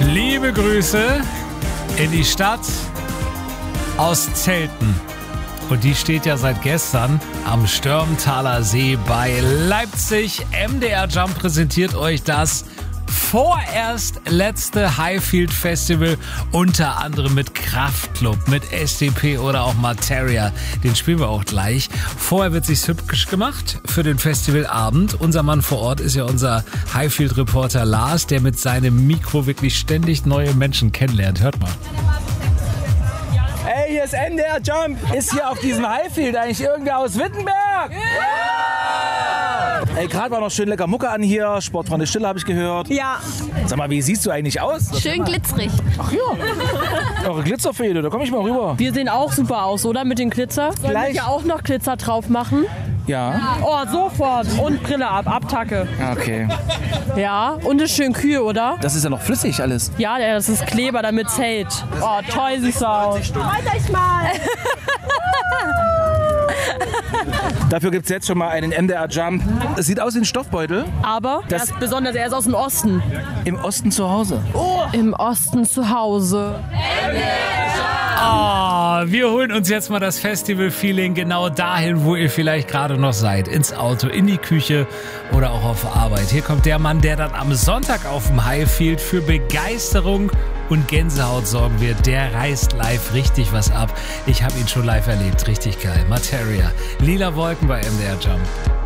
Liebe Grüße in die Stadt aus Zelten. Und die steht ja seit gestern am Störmtaler See bei Leipzig. MDR Jump präsentiert euch das vorerst letzte Highfield Festival, unter anderem mit Kraftklub, mit SDP oder auch Materia. Den spielen wir auch gleich. Vorher wird sich's hübsch gemacht für den Festivalabend. Unser Mann vor Ort ist ja unser Highfield-Reporter Lars, der mit seinem Mikro wirklich ständig neue Menschen kennenlernt. Hört mal. Hey, hier ist MDR Jump. Ist hier auf diesem Highfield eigentlich irgendwer aus Wittenberg? Yeah! Ey, gerade war noch schön lecker Mucke an hier. Sportfreunde Stille habe ich gehört. Ja. Sag mal, wie siehst du eigentlich aus? Schön glitzerig. Ach ja. Eure Glitzerfäde, da komme ich mal rüber. Wir sehen auch super aus, oder? Mit den Glitzer. Sollen wir ja auch noch Glitzer drauf machen? Ja. Oh, sofort. Und Brille ab, Abtacke. Okay. Ja, und ist schön kühl, oder? Das ist ja noch flüssig alles. Ja, das ist Kleber, damit es hält. Oh, toll sieht's aus. Freut euch mal. Dafür gibt es jetzt schon mal einen MDR Jump. Es sieht aus wie ein Stoffbeutel. Aber er ist besonders, er ist aus dem Osten. Im Osten zu Hause. Im Osten zu Hause. Wir holen uns jetzt mal das Festival-Feeling genau dahin, wo ihr vielleicht gerade noch seid. Ins Auto, in die Küche oder auch auf Arbeit. Hier kommt der Mann, der dann am Sonntag auf dem Highfield für Begeisterung und Gänsehaut sorgen wird. Der reißt live richtig was ab. Ich habe ihn schon live erlebt. Richtig geil. Materia. Lila Wolken bei MDR Jump.